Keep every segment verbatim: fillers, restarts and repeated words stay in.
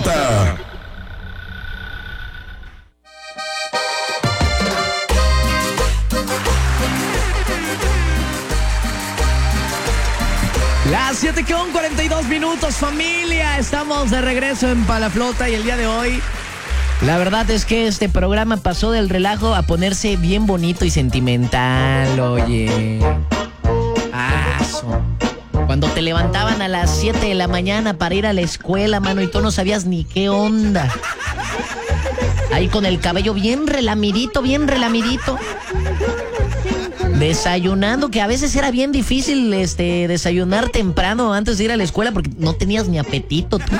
Flota. Las siete con cuarenta y dos minutos, familia. Estamos de regreso en Palaflota y el día de hoy, la verdad es que este programa pasó del relajo a ponerse bien bonito y sentimental, oye. Aso. Cuando te levantaban a las siete de la mañana para ir a la escuela, mano, y tú no sabías ni qué onda. Ahí con el cabello bien relamidito, bien relamidito. Desayunando, que a veces era bien difícil este, desayunar temprano antes de ir a la escuela porque no tenías ni apetito tú.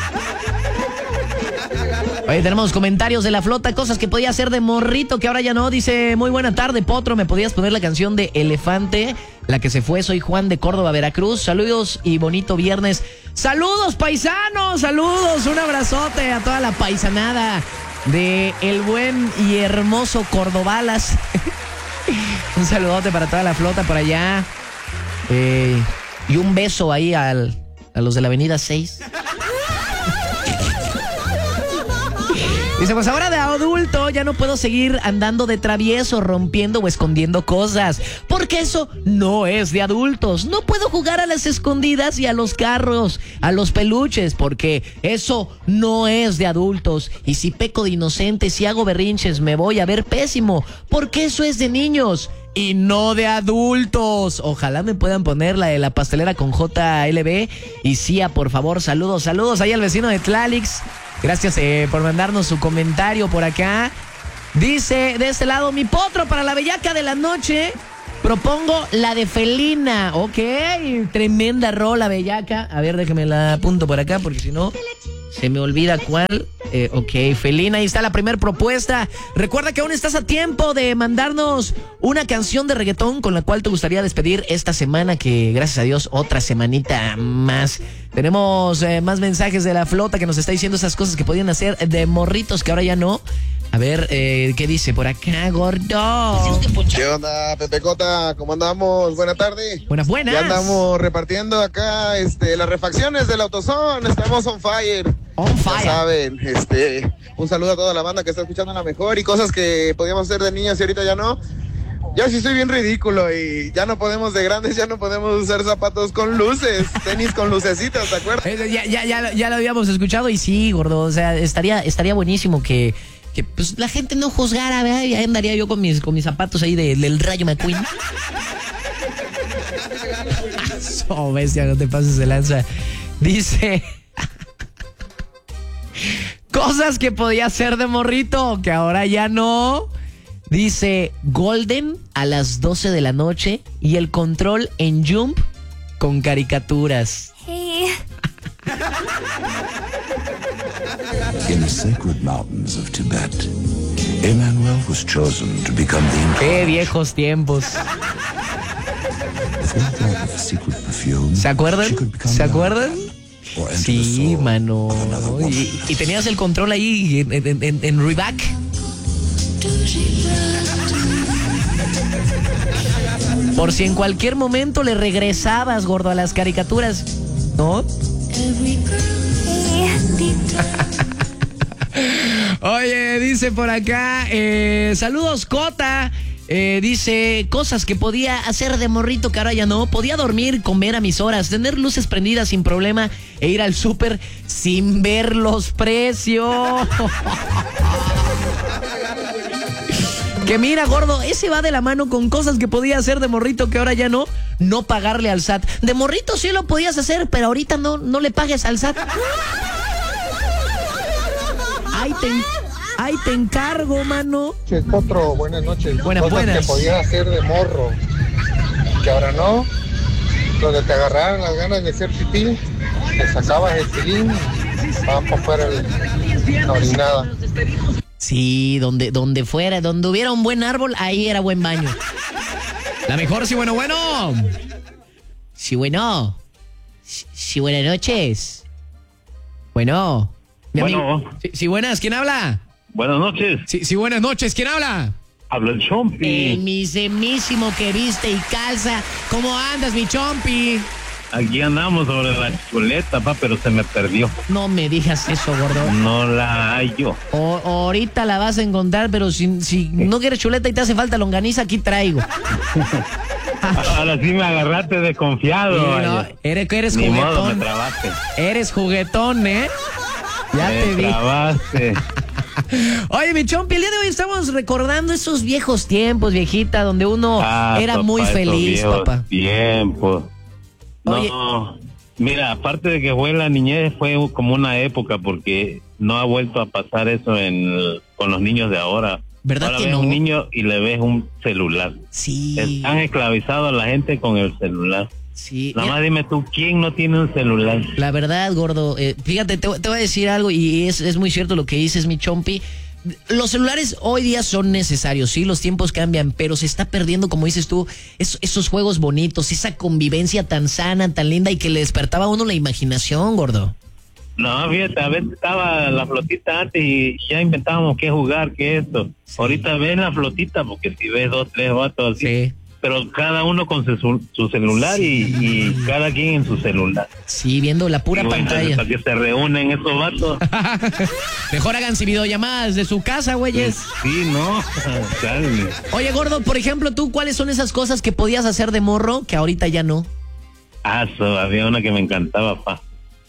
Oye, tenemos comentarios de la Flota, cosas que podía hacer de morrito que ahora ya no. Dice, muy buena tarde, Potro, ¿me podías poner la canción de Elefante? La que se fue, soy Juan de Córdoba, Veracruz. Saludos y bonito viernes. ¡Saludos, paisanos! ¡Saludos! Un abrazote a toda la paisanada de el buen y hermoso Cordobalas. Un saludote para toda la Flota por allá. Eh, y un beso ahí al, a los de la avenida seis. Dice, pues ahora de adulto ya no puedo seguir andando de travieso, rompiendo o escondiendo cosas, porque eso no es de adultos. No puedo jugar a las escondidas y a los carros, a los peluches, porque eso no es de adultos. Y si peco de inocente, si hago berrinches, me voy a ver pésimo, porque eso es de niños y no de adultos. Ojalá me puedan poner la de la pastelera con J L B y Cia, por favor. Saludos, saludos ahí al vecino de Tlalix. Gracias eh, por mandarnos su comentario por acá. Dice, de este lado, mi Potro, para la bellaca de la noche, propongo la de Felina. Ok, tremenda rola, bellaca. A ver, déjeme la apunto por acá, porque si no, se me olvida cuál. Eh, ok, Felina, ahí está la primera propuesta. Recuerda que aún estás a tiempo de mandarnos una canción de reggaetón con la cual te gustaría despedir esta semana, que gracias a Dios otra semanita más. Tenemos eh, más mensajes de la Flota que nos está diciendo esas cosas que podían hacer de morritos que ahora ya no. A ver, eh, ¿qué dice por acá, gordo? ¿Qué onda, Pepecota? ¿Cómo andamos? Buena tarde. Buenas, buenas. Ya andamos repartiendo acá este, las refacciones del AutoZone. Estamos on fire. On fire. Ya saben, este, un saludo a toda la banda que está escuchando la mejor y cosas que podíamos hacer de niños y ahorita ya no. Ya sí soy bien ridículo y ya no podemos de grandes, ya no podemos usar zapatos con luces, tenis con lucecitas, ¿te acuerdas? Eh, ya, ya, ya, ya lo habíamos escuchado y sí, gordo, o sea, estaría, estaría buenísimo que, que pues, la gente no juzgara, ¿verdad? Y ahí andaría yo con mis, con mis zapatos ahí de, del Rayo McQueen. Oh, bestia, no te pases de lanza. Dice... cosas que podía hacer de morrito, que ahora ya no... Dice, Golden a las doce de la noche y el control en Jump con caricaturas. Hey. In the sacred mountains of Tibet, Emmanuel was chosen to become the ¡Qué viejos tiempos! ¿Se acuerdan? ¿Se acuerdan? Sí, mano. Y, y tenías el control ahí en, en, en, en Reback. Por si en cualquier momento le regresabas, gordo, a las caricaturas, ¿no? Oye, dice por acá, eh, saludos, Cota. Eh, dice, cosas que podía hacer de morrito que ahora ya no. Podía dormir, comer a mis horas, tener luces prendidas sin problema e ir al súper sin ver los precios. Que mira, gordo, ese va de la mano con cosas que podía hacer de morrito que ahora ya no. No pagarle al S A T. De morrito sí lo podías hacer, pero ahorita no, no le pagues al S A T. Ahí te, ahí te encargo, mano. Potro, buenas noches. Buenas, cosas buenas. que podías hacer de morro, que ahora no. Lo de te agarraran las ganas de hacer pipí, te sacabas el pilín, van para afuera la orinada. Sí, donde, donde fuera, donde hubiera un buen árbol, ahí era buen baño. La mejor, sí, bueno, bueno. Sí, bueno. Sí, sí, buenas noches. Bueno. Mi Bueno. amigo. Sí, sí, buenas, ¿quién habla? Buenas noches. Sí, sí, buenas noches, ¿quién habla? Habla el Chompi. El mismísimo que viste y calza. ¿Cómo andas, mi Chompi? aquí andamos sobre la chuleta, pa, pero se me perdió. No me digas eso, gordo. No la hallo. O, ahorita la vas a encontrar, pero si, si no quieres chuleta y te hace falta longaniza, aquí traigo. Ahora sí me agarraste desconfiado. Sí, no, eres, eres Ni juguetón. modo, me trabaste. Eres juguetón, ¿eh? Ya me te vi. trabaste. Oye, mi chompi, el día de hoy estamos recordando esos viejos tiempos, viejita, donde uno Ah, era papá, muy esos feliz, viejos papá. tiempos. No, Oye. mira, aparte de que fue la niñez, fue como una época, porque no ha vuelto a pasar eso en con los niños de ahora. ¿Verdad ahora que ves no? un niño y le ves un celular. Sí. Están esclavizados a la gente con el celular. Sí. Nada Mira, más dime tú, ¿quién no tiene un celular? la verdad, gordo, eh, fíjate, te, te voy a decir algo y es, es muy cierto lo que dices, mi chompi. Los celulares hoy día son necesarios, sí, los tiempos cambian, pero se está perdiendo, como dices tú, es, esos juegos bonitos, esa convivencia tan sana, tan linda y que le despertaba a uno la imaginación, gordo. No, fíjate, a veces estaba la flotita antes y ya inventábamos qué jugar, qué esto. Sí. Ahorita ves la flotita, porque si ves dos, tres vatos así, Sí. pero cada uno con su, su celular Sí. y, y cada quien en su celular. Sí, viendo la pura Y bueno, pantalla. para que se reúnen esos vatos. Mejor háganse videollamadas de su casa, güeyes. Sí, no, calme. Oye, gordo, por ejemplo, tú, ¿cuáles son esas cosas que podías hacer de morro que ahorita ya no? Ah, so, había una que me encantaba, pa.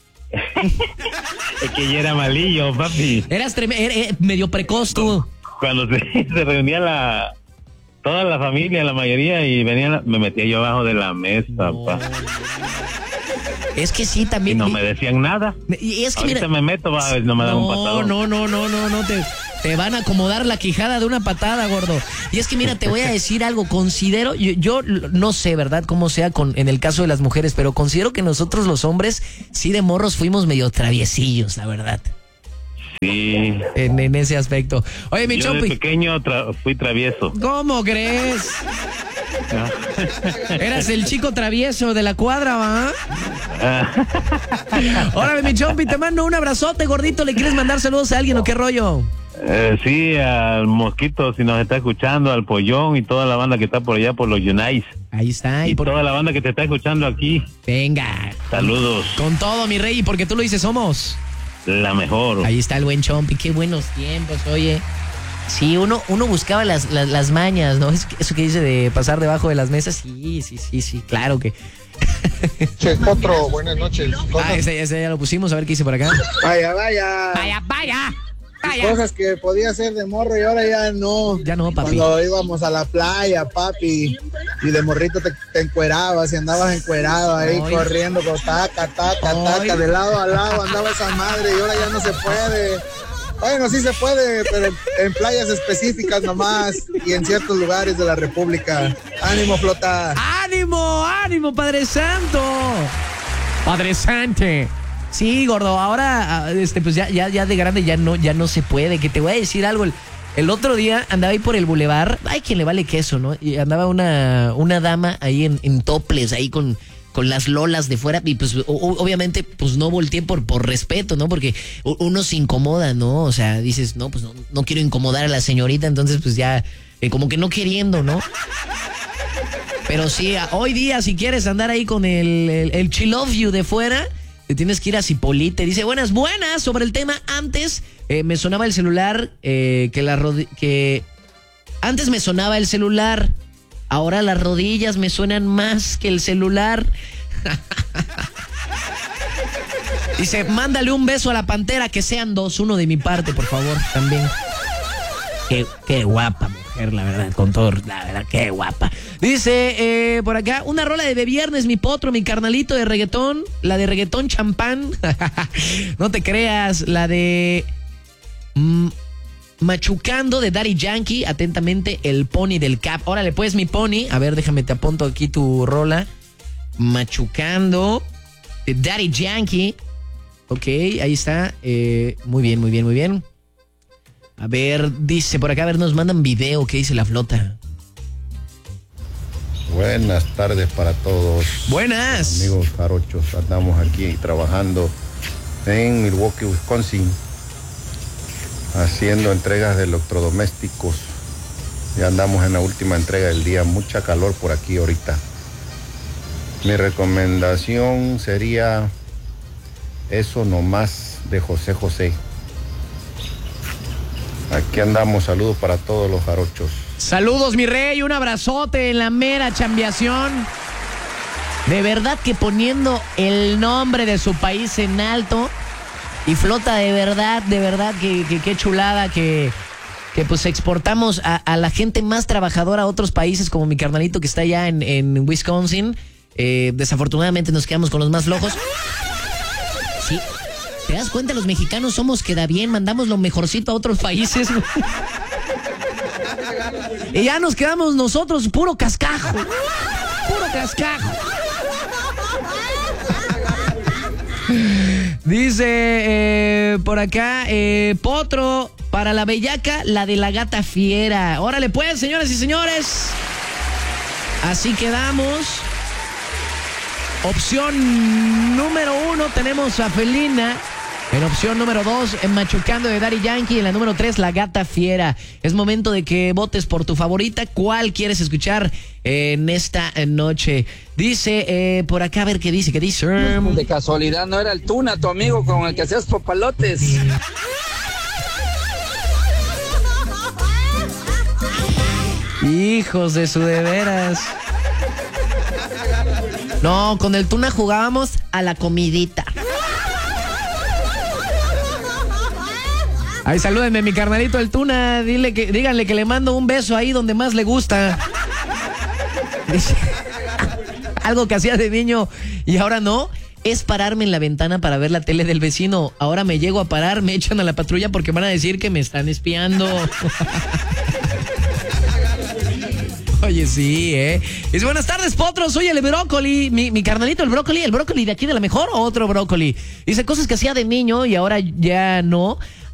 Es que ya era malillo, papi. Eras trem- er- er- medio precoz tú. Cuando se, se reunía la toda la familia, la mayoría, y venía la- me metía yo abajo de la mesa, No. pa. Es que sí, Y también. no me decían nada. Y es que Ahorita mira, me meto, va a ver, no me dan un no, patadón. no, no, no, no, no, te, te van a acomodar la quijada de una patada, gordo. Y es que mira, te voy a decir algo, considero, yo, yo no sé, ¿verdad?, cómo sea con, en el caso de las mujeres, pero considero que nosotros los hombres, sí de morros fuimos medio traviesillos, la verdad, Sí. en, en ese aspecto. Oye, mi Yo de Chompi, pequeño tra- fui travieso. ¿cómo crees? Eras el chico travieso de la cuadra, ¿va? Órale, mi Chompi, te mando un abrazote, gordito. ¿Le quieres mandar saludos a alguien o qué rollo? Eh, sí, al Mosquito, si nos está escuchando, al Pollón y toda la banda que está por allá por los Unites. Ahí está. Y Y por... toda la banda que te está escuchando aquí. Venga. Saludos. Con todo, mi rey, y porque tú lo dices, somos. La mejor. Ahí está el buen Chompi, qué buenos tiempos, oye. Sí, uno, uno buscaba las, las, las mañas, ¿no? Eso, eso que dice de pasar debajo de las mesas, sí, sí, sí, sí, claro que. Che, Potro, buenas noches. Cosas, Ah, ese, ese ya lo pusimos, a ver qué dice por acá. vaya, vaya. Vaya, vaya, vaya. Cosas que podía hacer de morro y ahora ya no. Ya no, papi. Cuando íbamos a la playa, papi, y de morrito te, te encuerabas y andabas encuerado ahí Ay. corriendo con taca, taca, Ay. taca, de lado a lado andaba esa madre y ahora ya no se puede. Bueno, sí se puede, pero en, en playas específicas nomás y en ciertos lugares de la República. Ánimo, flota. ¡Ánimo, ánimo, Padre Santo! Padre Sante. Sí, gordo, ahora, ah, este, pues ya, ya, ya de grande ya no, ya no se puede. Que te voy a decir algo. El, el otro día andaba ahí por el bulevar. Ay, quien le vale queso, ¿no? Y andaba una, una dama ahí en, en toples, ahí con, con las lolas de fuera. Y pues, o- obviamente, pues no volteé por, por respeto, ¿no? Porque u- uno se incomoda, ¿no? O sea, dices, no, pues no, no quiero incomodar a la señorita. Entonces, pues ya, eh, como que no queriendo, ¿no? Pero sí, a- hoy día, si quieres andar ahí con el, el, el She Love You de fuera, te tienes que ir a Cipolite. Dice, buenas, buenas, sobre el tema. Antes eh, me sonaba el celular, eh, que la rodi- que antes me sonaba el celular, ahora las rodillas me suenan más que el celular. Dice, mándale un beso a la pantera, que sean dos, uno de mi parte, por favor, también. Qué, qué guapa mujer, la verdad, con todo, la verdad, qué guapa. Dice, eh, por acá, una rola de Viernes, mi potro, mi carnalito de reggaetón, la de reggaetón champán. No te creas, la de mm, Machucando de Daddy Yankee, atentamente, el Pony del Cap. Órale, pues, mi Pony, a ver, déjame, te apunto aquí tu rola. Machucando de Daddy Yankee. Ok, ahí está, eh, muy bien, muy bien, muy bien. A ver, dice por acá, a ver, nos mandan video, ¿qué dice la flota? Buenas tardes para todos. Buenas. Amigos jarochos, andamos aquí trabajando en Milwaukee, Wisconsin, haciendo entregas de electrodomésticos. Ya andamos en la última entrega del día, mucha calor por aquí ahorita. Mi recomendación sería Eso Nomás de José José. Aquí andamos, saludos para todos los jarochos. Saludos, mi rey, un abrazote en la mera chambeación. De verdad que poniendo el nombre de su país en alto y flota de verdad, de verdad que qué que chulada que, que pues exportamos a, a la gente más trabajadora a otros países como mi carnalito que está allá en, en Wisconsin. Eh, desafortunadamente nos quedamos con los más flojos. Sí, ¿te das cuenta? Los mexicanos somos queda bien, mandamos lo mejorcito a otros países. Y ya nos quedamos nosotros puro cascajo. Puro cascajo. Dice eh, por acá, eh, Potro, para la bellaca, la de la gata fiera. Órale pues, señoras y señores. Así quedamos. Opción número uno tenemos a Felina. En opción número dos, en Machucando de Daddy Yankee. En la número tres, La Gata Fiera. Es momento de que votes por tu favorita. ¿Cuál quieres escuchar en esta noche? Dice, eh, por acá, a ver qué dice, qué dice. De casualidad, ¿no era el Tuna, tu amigo, con el que hacías popalotes? Hijos de su de veras. No, con el Tuna jugábamos a la comidita. Ay, salúdenme, mi carnalito el Tuna. Dile que, díganle que le mando un beso ahí donde más le gusta. Dice, algo que hacía de niño y ahora no, es pararme en la ventana para ver la tele del vecino. Ahora me llego a parar, me echan a la patrulla porque van a decir que me están espiando. Oye, sí, ¿eh? Dice, buenas tardes, potros, soy el brócoli. Mi, mi carnalito, el brócoli, el brócoli de aquí de la mejor o otro brócoli. Dice, cosas que hacía de niño y ahora ya no.